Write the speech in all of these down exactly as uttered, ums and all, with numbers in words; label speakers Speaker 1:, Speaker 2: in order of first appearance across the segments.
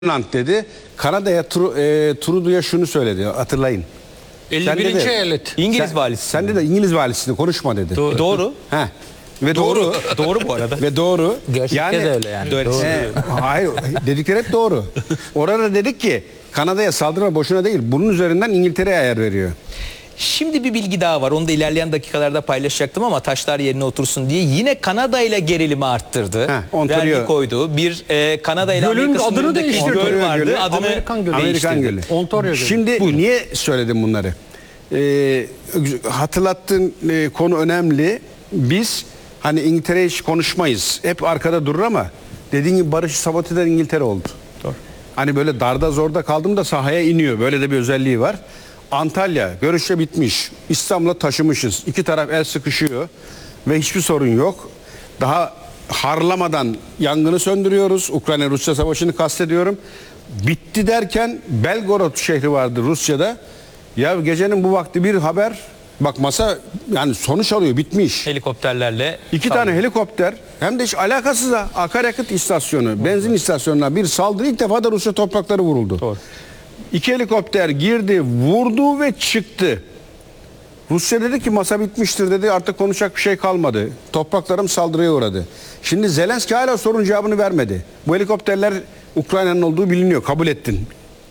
Speaker 1: Grönland dedi. Kanada'ya Tru, e, Trudeau'ya şunu söyledi. Hatırlayın.
Speaker 2: elli birinci
Speaker 1: Sen dedi,
Speaker 2: eyalet.
Speaker 3: İngiliz
Speaker 1: sen,
Speaker 3: valisi.
Speaker 1: Sen de İngiliz valisini konuşma dedi.
Speaker 3: Do- doğru.
Speaker 1: Heh. Ve doğru.
Speaker 3: Doğru bu arada.
Speaker 1: Ve doğru.
Speaker 4: Gerçekte de öyle yani.
Speaker 3: Doğru.
Speaker 1: E, hayır, dedikleri hep doğru. Orada dedik ki Kanada'ya saldırma boşuna değil. Bunun üzerinden İngiltere'ye ayar veriyor.
Speaker 3: Şimdi bir bilgi daha var. Onu da ilerleyen dakikalarda paylaşacaktım ama taşlar yerine otursun diye. Yine Kanada ile gerilimi arttırdı.
Speaker 1: Heh, Ontario.
Speaker 3: Vergi koydu. Bir e, Kanada ile
Speaker 2: Gölün
Speaker 3: Amerika
Speaker 2: adını
Speaker 3: sınırındaki
Speaker 2: değiştirdi.
Speaker 3: göl
Speaker 1: Ontario
Speaker 3: vardı.
Speaker 1: Gölü,
Speaker 3: Adını
Speaker 2: Amerikan Gölü.
Speaker 1: Amerikan
Speaker 3: değiştirdi.
Speaker 1: Gölü.
Speaker 2: Ontario Gölü.
Speaker 1: Şimdi niye söyledim bunları? Ee, hatırlattığın e, konu önemli. Biz hani İngiltere'ye hiç konuşmayız. Hep arkada durur ama dediğin gibi barışı sabote eden İngiltere oldu.
Speaker 3: Doğru.
Speaker 1: Hani böyle darda zorda kaldım da sahaya iniyor. Böyle de bir özelliği var. Antalya görüşle bitmiş. İstanbul'a taşımışız. İki taraf el sıkışıyor ve hiçbir sorun yok. Daha harlamadan yangını söndürüyoruz. Ukrayna-Rusya savaşını kastediyorum. Bitti derken Belgorod şehri vardı Rusya'da. Ya gecenin bu vakti bir haber. Bak masa yani sonuç alıyor, bitmiş.
Speaker 3: Helikopterlerle.
Speaker 1: İki
Speaker 3: saldırı.
Speaker 1: tane helikopter hem de hiç alakasız ha, akaryakıt istasyonu, benzin istasyonuna bir saldırı, ilk defa da Rusya toprakları vuruldu.
Speaker 3: Doğru.
Speaker 1: İki helikopter girdi, vurdu ve çıktı. Rusya dedi ki masa bitmiştir dedi, artık konuşacak bir şey kalmadı. Topraklarım saldırıya uğradı. Şimdi Zelenski hala sorun cevabını vermedi. Bu helikopterler Ukrayna'nın olduğu biliniyor, kabul ettin.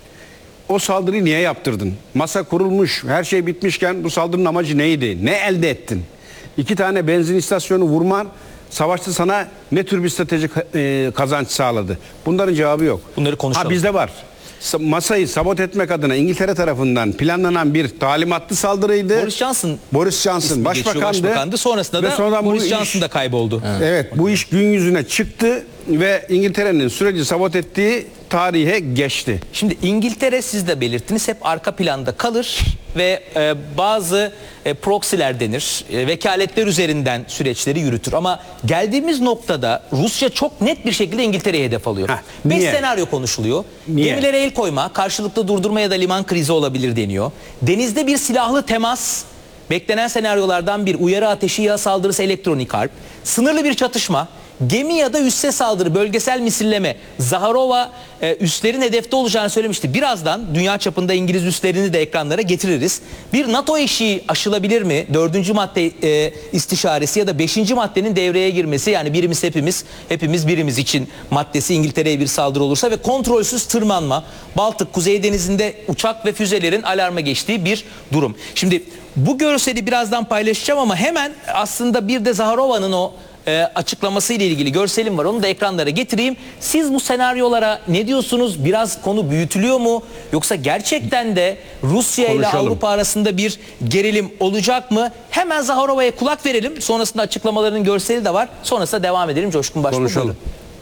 Speaker 1: O saldırıyı niye yaptırdın? Masa kurulmuş, her şey bitmişken bu saldırının amacı neydi? Ne elde ettin? İki tane benzin istasyonu vurman savaşta sana ne tür bir stratejik e, kazanç sağladı? Bunların cevabı yok.
Speaker 3: Bunları konuşalım.
Speaker 1: Ha bizde var. Sa- Masayı sabot etmek adına İngiltere tarafından planlanan bir talimatlı saldırıydı.
Speaker 3: Boris Johnson.
Speaker 1: Boris Johnson
Speaker 3: ismi geçiyor,
Speaker 1: başbakandı.
Speaker 3: başbakandı. Sonrasında
Speaker 1: Ve
Speaker 3: da
Speaker 1: sonradan bu
Speaker 3: Boris
Speaker 1: iş-
Speaker 3: Johnson da kayboldu.
Speaker 1: Evet, bu iş gün yüzüne çıktı ve İngiltere'nin süreci sabot ettiği tarihe geçti.
Speaker 3: Şimdi İngiltere, siz de belirttiniz, hep arka planda kalır ve e, bazı e, proxy'ler denir, e, vekaletler üzerinden süreçleri yürütür. Ama geldiğimiz noktada Rusya çok net bir şekilde İngiltere'ye hedef alıyor.
Speaker 1: Heh,
Speaker 3: Beş
Speaker 1: niye?
Speaker 3: senaryo konuşuluyor.
Speaker 1: Niye?
Speaker 3: Gemilere el koyma, karşılıklı durdurma ya da liman krizi olabilir deniyor. Denizde bir silahlı temas, beklenen senaryolardan bir uyarı ateşi, ya saldırısı, elektronik harp, sınırlı bir çatışma, gemi ya da üsse saldırı, bölgesel misilleme. Zaharova e, üslerin hedefte olacağını söylemişti. Birazdan dünya çapında İngiliz üslerini de ekranlara getiririz. Bir NATO eşiği aşılabilir mi? Dördüncü madde e, istişaresi ya da beşinci maddenin devreye girmesi, yani birimiz hepimiz, hepimiz birimiz için maddesi İngiltere'ye bir saldırı olursa ve kontrolsüz tırmanma, Baltık, Kuzey Denizi'nde uçak ve füzelerin alarma geçtiği bir durum. Şimdi bu görseli birazdan paylaşacağım ama hemen aslında bir de Zaharova'nın o e, açıklaması ile ilgili görselim var. Onu da ekranlara getireyim. Siz bu senaryolara ne diyorsunuz? Biraz konu büyütülüyor mu? Yoksa gerçekten de Rusya ile
Speaker 1: Konuşalım.
Speaker 3: Avrupa arasında bir gerilim olacak mı? Hemen Zaharova'ya kulak verelim. Sonrasında açıklamalarının görseli de var. Sonrasında devam edelim. Coşkun Başbuğ.
Speaker 1: Konuşalım.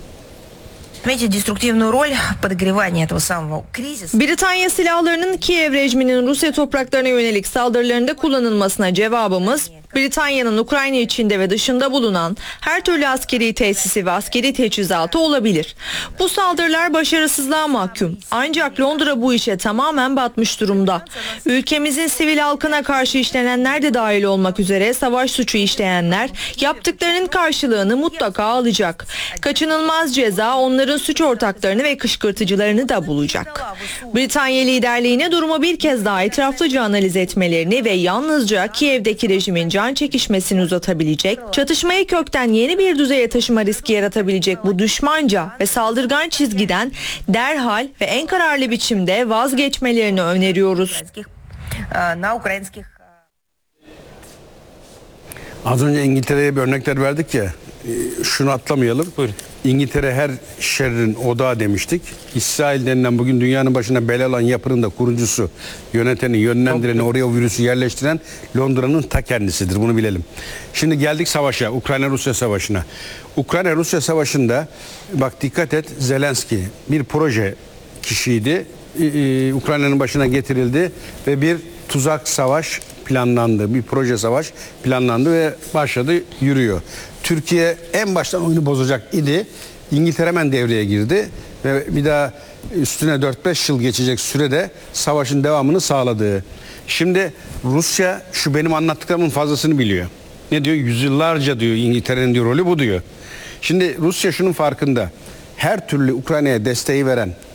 Speaker 5: Отметить деструктивную роль в подогревании этого самого кризиса.
Speaker 6: Britanya silahlarının Kiev rejiminin Rusya topraklarına yönelik saldırılarında kullanılmasına cevabımız, Britanya'nın Ukrayna içinde ve dışında bulunan her türlü askeri tesisi ve askeri teçhizatı olabilir. Bu saldırılar başarısızlığa mahkum. Ancak Londra bu işe tamamen batmış durumda. Ülkemizin sivil halkına karşı işlenenler de dahil olmak üzere savaş suçu işleyenler yaptıklarının karşılığını mutlaka alacak. Kaçınılmaz ceza onların suç ortaklarını ve kışkırtıcılarını da bulacak. Britanya liderliğine durumu bir kez daha etraflıca analiz etmelerini ve yalnızca Kiev'deki rejimin can çekişmesini uzatabilecek, çatışmayı kökten yeni bir düzeye taşıma riski yaratabilecek bu düşmanca ve saldırgan çizgiden derhal ve en kararlı biçimde vazgeçmelerini öneriyoruz.
Speaker 5: На украинских
Speaker 1: Az önce İngiltere'ye bir örnekler verdik ya, e, şunu atlamayalım.
Speaker 3: Buyurun.
Speaker 1: İngiltere her şerrin odağı demiştik. İsrail denilen bugün dünyanın başına bela olan yapının da kurucusu, yöneteni, yönlendireni, oraya o virüsü yerleştiren Londra'nın ta kendisidir. Bunu bilelim. Şimdi geldik savaşa, Ukrayna-Rusya savaşına. Ukrayna-Rusya savaşında bak dikkat et, Zelenski bir proje kişiydi. Ee, e, Ukrayna'nın başına getirildi ve bir tuzak savaş planlandı. Bir proje savaş planlandı ve başladı, yürüyor. Türkiye en baştan oyunu bozacak idi. İngiltere hemen devreye girdi ve bir daha üstüne dört beş yıl geçecek sürede savaşın devamını sağladı. Şimdi Rusya şu benim anlattıklarımın fazlasını biliyor. Ne diyor? Yüzyıllarca diyor İngiltere'nin diyor rolü bu diyor. Şimdi Rusya şunun farkında. Her türlü Ukrayna'ya desteği veren